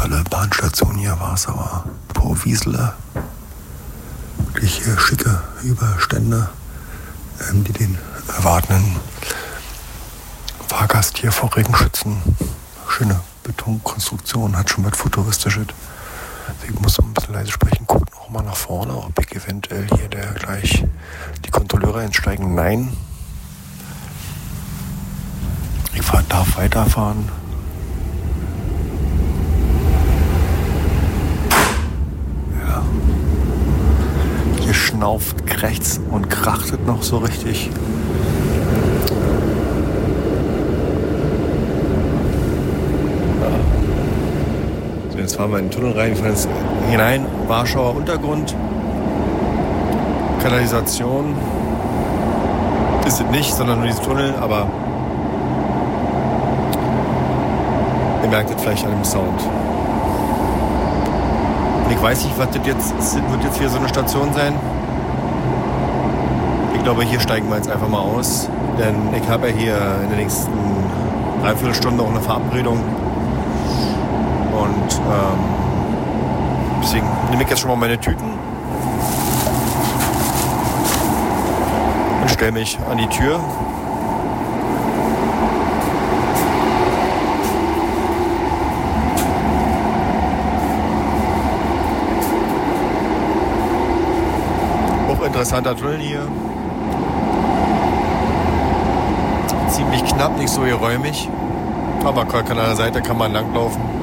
tolle Bahnstation hier war es, aber Wiesler. Wirklich schicke Überstände, die den erwartenden Fahrgast hier vor Regen schützen. Schöne Betonkonstruktion, hat schon was Futuristisches. Ich muss so ein bisschen leise sprechen. Guckt noch mal nach vorne, ob ich eventuell hier gleich die Kontrolleure einsteigen. Nein. Ich darf weiterfahren. Ja. Hier schnauft, krächzt und krachtet noch so richtig. Jetzt fahren wir in den Tunnel rein, wir fahren jetzt hinein, Warschauer Untergrund, Kanalisation ist es nicht, sondern nur dieser Tunnel, aber ihr merkt es vielleicht an dem Sound. Und ich weiß nicht, was das jetzt wird jetzt hier so eine Station sein. Ich glaube, hier steigen wir jetzt einfach mal aus, denn ich habe ja hier in der nächsten Dreiviertelstunde auch eine Verabredung. Und deswegen nehme ich jetzt schon mal meine Tüten und stelle mich an die Tür. Hochinteressanter Tunnel hier. Ziemlich knapp, nicht so geräumig. Aber an der Seite kann man langlaufen.